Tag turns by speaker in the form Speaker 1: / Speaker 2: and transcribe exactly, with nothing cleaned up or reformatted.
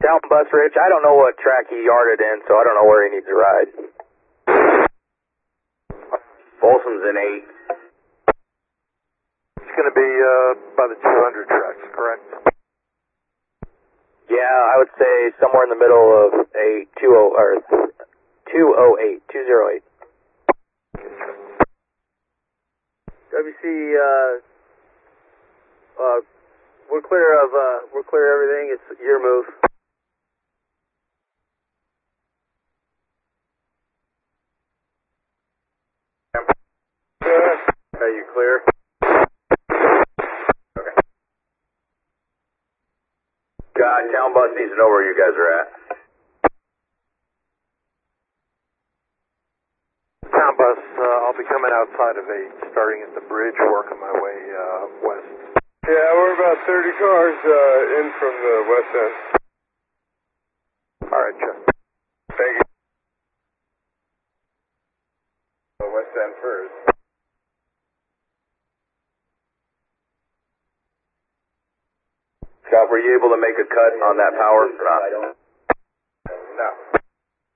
Speaker 1: Town Bus Rich. I don't know what track he yarded in, so I don't know where he needs to ride.
Speaker 2: Folsom's in eight.
Speaker 3: It's going to be uh, by the two hundred tracks, correct?
Speaker 1: Yeah, I would say somewhere in the middle of a two oh or two oh eight, two oh eight.
Speaker 4: W C, uh, uh, we're clear of, uh, we're clear of everything. It's your move.
Speaker 2: Are you clear? Okay. God, Town Bus needs to know where you guys are at.
Speaker 3: Town Bus, uh, I'll be coming outside of eight, starting at the bridge, working my way uh, west.
Speaker 5: Yeah, we're about thirty cars uh, in from the west end.
Speaker 3: All right, Chuck.
Speaker 5: Thank you.
Speaker 2: The west end first. Scott, were you able to make a cut on that power or not?